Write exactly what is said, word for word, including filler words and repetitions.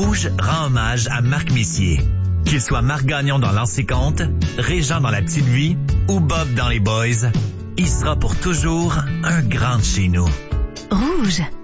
Rouge rend hommage à Marc Messier. Qu'il soit Marc Gagnon dans Lancer Compte, Régent dans La Petite Vie ou Bob dans Les Boys, il sera pour toujours un grand de chez nous. Rouge.